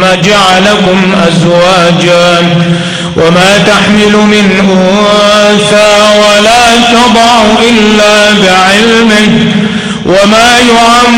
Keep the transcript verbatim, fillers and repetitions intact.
مما جعلكم أزواجا وما تحمل من أنثى ولا تضع إلا بعلمه وما يعمر